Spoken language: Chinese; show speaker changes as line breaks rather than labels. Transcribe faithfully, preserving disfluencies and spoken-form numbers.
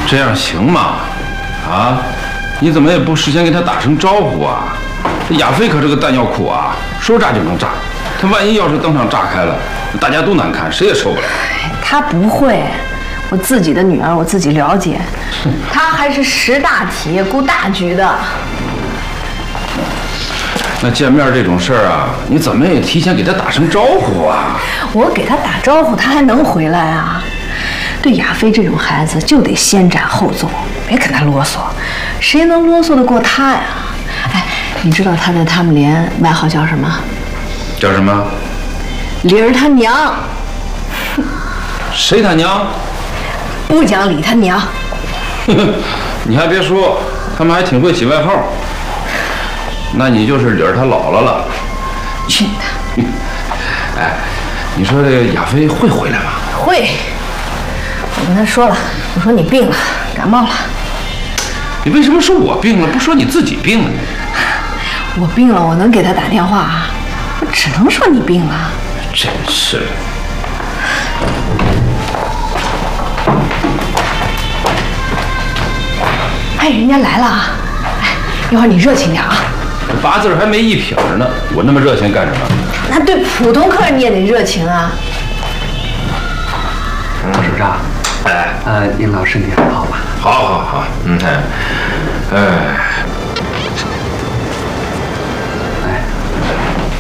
这样行吗？啊，你怎么也不事先跟他打声招呼啊？这亚飞可是个弹药库啊，说炸就能炸。他万一要是当场炸开了，大家都难看，谁也受不了。
他不会，我自己的女儿我自己了解，他还是识大体、顾大局的。
那见面这种事儿啊，你怎么也提前给他打声招呼啊？
我给他打招呼，他还能回来啊？对亚飞这种孩子，就得先斩后奏，别跟他啰嗦，谁能啰嗦得过他呀？哎，你知道他在他们连外号叫什么？
叫什么？
梨儿他娘。
谁他娘？
不讲理他娘。
你还别说，他们还挺会起外号。那你就是理儿他姥姥了。
去你的！
哎，你说这个亚飞会回来吗？
会。我跟他说了，我说你病了，感冒了。
你为什么说我病了，不说你自己病了呢？
我病了，我能给他打电话啊？我只能说你病了。
真是的。
哎，人家来了啊！哎，一会儿你热情点啊。
这八字还没一撇呢，我那么热情干什么？
那对普通客人你也得热情啊。
老首长，
哎，
呃，您老身体还好吧？
好，好，好，嗯，哎，哎。